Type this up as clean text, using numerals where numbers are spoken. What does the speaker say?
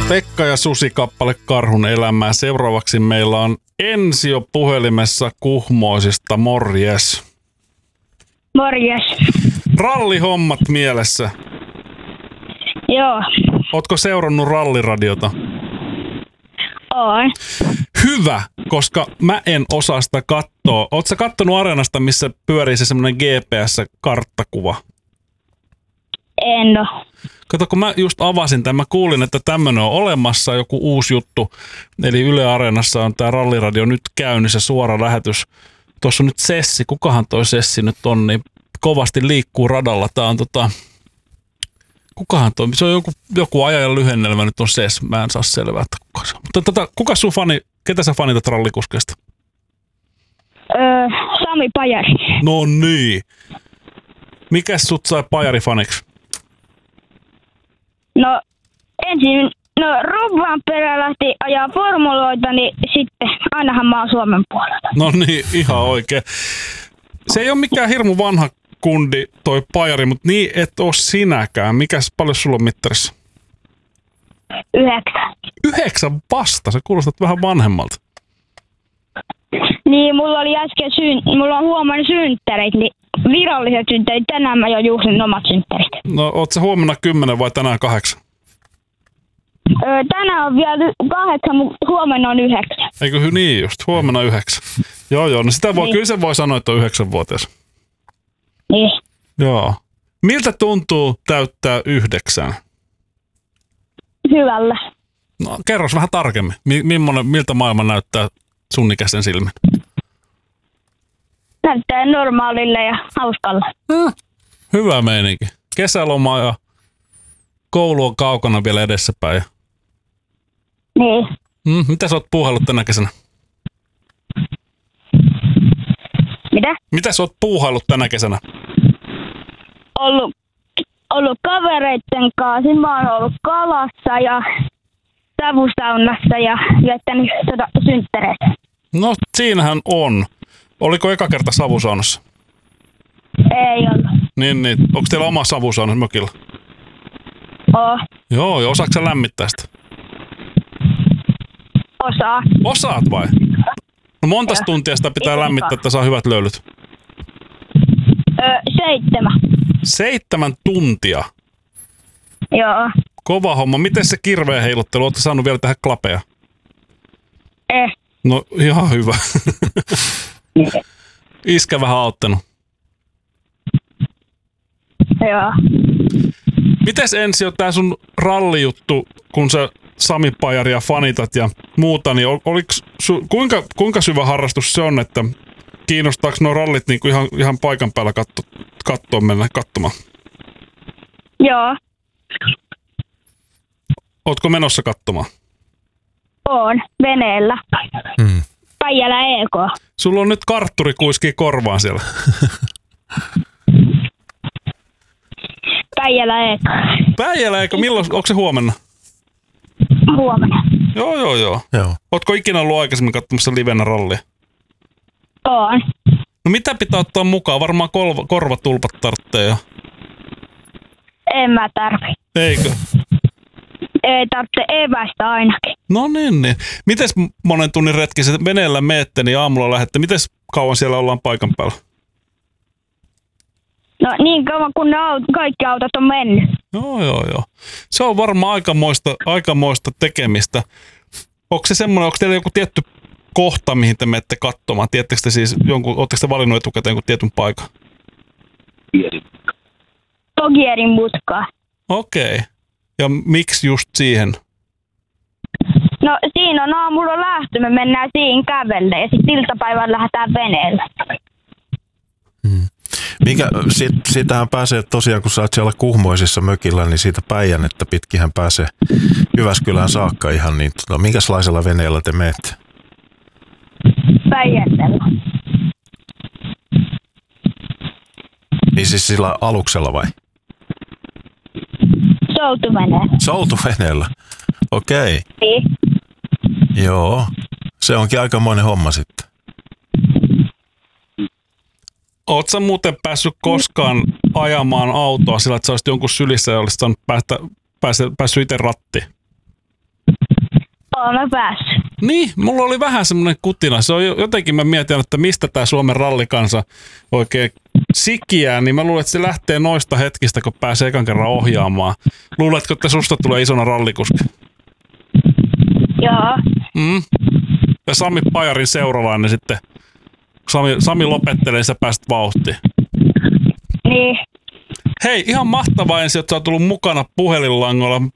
Pekka ja Susi kappale Karhun elämää. Seuraavaksi meillä on Ensio puhelimessa Kuhmoisista. Morjes. Morjes. Rallihommat mielessä. Joo. Ootko seurannut ralliradiota? Oon. Hyvä, koska mä en osaa sitä katsoa. Ootko sä kattonut Areenasta, missä pyörii se semmoinen GPS-karttakuva? En oo. Kato, kun mä just avasin tämän, mä kuulin, että tämmönen on olemassa, joku uusi juttu. Eli Yle Areenassa on tää ralliradio nyt käynnissä, suora lähetys. Tuossa on nyt Sessi, kukahan toi Sessi nyt on, niin kovasti liikkuu radalla. Tää on kukahan toi, se on joku ajan lyhennelmä nyt on Ses, mä en saa selvää, että kuka se on. Mutta kuka sun fani, ketä sä fanitat rallikuskeista? Sami Pajari. No niin. Mikäs sut sai Pajari-faniksi? No ensin, Robban perä lähti ajaa formuloita, niin sitten ainahan mä oon Suomen puolella. No niin, ihan oikein. Se ei ole mikään hirmu vanha kundi toi Pajari, mutta niin et oo sinäkään. Mikäs paljon sulla on mittarissa? 9. 9 vasta? Se kuulostat vähän vanhemmalta. Niin, mulla oli äsken mulla on huomenna synttärit, niin viralliset synttärit. Tänään mä jo juhlin omat synttärit. No, oot sä huomenna 10 vai tänään 8? Tänään on vielä 8, mutta huomenna on 9. Eikö niin just? Huomenna 9. Joo, no sitä voi, niin. Kyllä se voi sanoa, että on 9-vuotias. Niin. Joo. Miltä tuntuu täyttää 9? Hyvällä. No, kerros vähän tarkemmin. Miltä maailma näyttää sun ikäisen silmin? Näyttää normaalille ja hauskalla. Hyvä meininki. Kesäloma ja koulu on kaukana vielä edessäpäin. Niin. Mitä sä oot puuhaillut tänä kesänä? Mitä? Mitä sä oot puuhaillut tänä kesänä? Ollut kavereitten kanssa. Mä oon ollut kalassa ja savusaunassa ja viettänyt synttäreitä. No siinähän on. Oliko eka kerta savusaunassa? Ei ollut. Niin. Onko teillä oma savusauna mökillä? Oo. Joo, ja osaatko sä lämmittää sitä? Osaa. Osaat vai? No montas tuntia sitä pitää lämmittää, että saa hyvät löylyt? 7. 7 tuntia? Joo. Kova homma. Miten se kirveen heiluttelu? Ootko saanut vielä tähän klapeja? No ihan hyvä. Iskä vähän auttanut. Joo. Mites Ensio tää sun rallijuttu, kun sä Sami Pajaria fanitat ja muuta, niin kuinka syvä harrastus se on, että kiinnostaako nuo rallit niinku ihan paikan päällä mennä katsomaan? Joo. Ootko menossa katsomaan? Oon, veneellä. Päijälä EK. Sulla on nyt kartturi kuiskii korvaan siellä. Päijälä EK. Päijälä EK, milloin, onko se huomenna? Huomenna. Joo. Ootko ikinä ollut aikaisemmin katsomassa livenä rallia? Oon. No mitä pitää ottaa mukaan? Varmaan korvatulpat tarvitsee jo. En mä tarvi. Eikö? Ei tarvitse evästä ainakin. No niin. Mites monen tunnin retki se veneellä meette, niin aamulla lähette? Mites kauan siellä ollaan paikan päällä? No niin kauan kun kaikki autot on mennyt. Joo. Se on varmaan aikamoista tekemistä. Onko teillä joku tietty kohta, mihin te menette katsomaan? Tiedättekö te siis ootteko te valinnut etukäteen jonkun tietyn paikan? Togierin mutkaa. Okei. Ja miksi just siihen? No siinä on aamulla lähtö, me mennään siihen kävelle ja sitten iltapäivällä lähdetään veneellä. Siitähän pääsee tosiaan, kun sä oot siellä Kuhmoisissa mökillä, niin siitä Päijännettä pitkinhän pääsee Jyväskylään saakka ihan niin. Minkälaisella veneellä te menette? Päijänteellä. Niin siis sillä aluksella vai? Soutuveneellä. Soutuveneellä, okei. Niin. Joo, se onkin aikamoinen homma sitten. Oot sä muuten päässyt koskaan ajamaan autoa sillä, että sä olisit jonkun sylissä ja olisit saanut päässyt itse rattiin? Oon mä päässyt. Niin, mulla oli vähän semmoinen kutina. Se on jotenkin, mä mietin, että mistä tää Suomen rallikansa oikein sikiää, niin mä luulen, että se lähtee noista hetkistä, kun pääsee ekan kerran ohjaamaan. Luuletko, että susta tulee isona rallikuski? Joo. Ja Sami Pajarin seuralainen sitten. Sami lopettelee, niin sä pääset vauhtiin. Niin. Hei, ihan mahtavaa ensin, että sä oot tullut mukana puhelinlangolla.